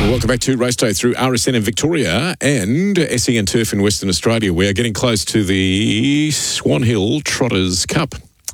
Welcome back to Race Day through RSN in Victoria and SEN Turf in Western Australia. We are getting close to the Swan Hill Trotters Cup.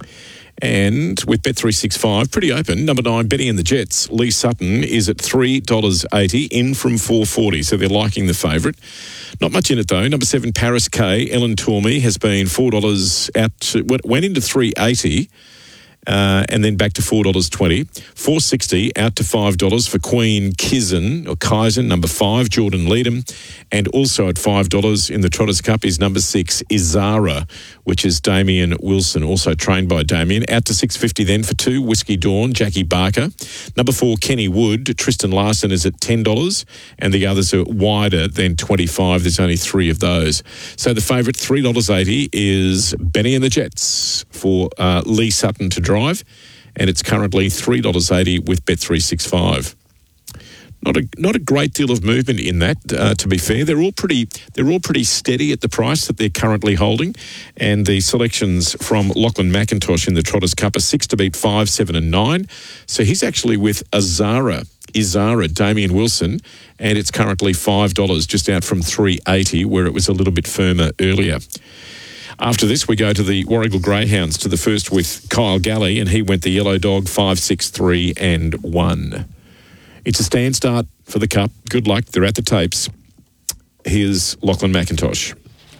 And with Bet365, pretty open. Number 9, Benny and the Jets. Lee Sutton is at $3.80, in from $4.40, so they're liking the favourite. Not much in it, though. Number 7, Paris K. Ellen Tormey has been $4 out to, went into $3.80. And then back to $4.20. $4.60 out to $5 for Queen Kaizen, number 5, Jordan Leadham. And also at $5 in the Trotters Cup is number 6, Izara, which is Damien Wilson, also trained by Damien. Out to $6.50 then for 2, Whiskey Dawn, Jackie Barker. Number 4, Kenny Wood, Tristan Larson is at $10, and the others are wider than $25. There's only 3 of those. So the favourite, $3.80, is Benny and the Jets for Lee Sutton to drive, and it's currently $3.80 with Bet365. Not a great deal of movement in that, to be fair. They're all pretty steady at the price that they're currently holding, and the selections from Lachlan McIntosh in the Trotters Cup are 6 to beat 5, 7 and 9. So he's actually with Izara, Damien Wilson, and it's currently $5, just out from $3.80, where it was a little bit firmer earlier. After this, we go to the Warragul Greyhounds, to the first with Kyle Galley, and he went the Yellow Dog 5, 6, 3 and 1. It's a stand start for the Cup. Good luck. They're at the tapes. Here's Lachlan McIntosh.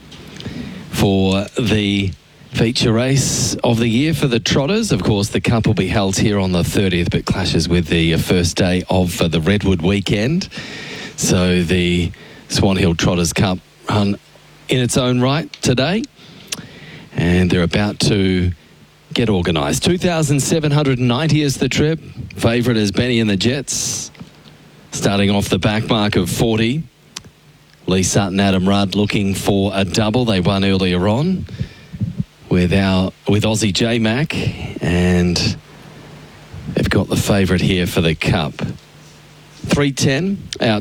For the feature race of the year for the Trotters, of course, the Cup will be held here on the 30th, but clashes with the first day of the Redwood weekend. So the Swan Hill Trotters Cup run in its own right today, and they're about to get organised. 2,790 is the trip. Favourite is Benny and the Jets, starting off the back mark of 40. Lee Sutton, Adam Rudd looking for a double. They won earlier on with Aussie J-Mac, and they've got the favourite here for the Cup. 3.10 out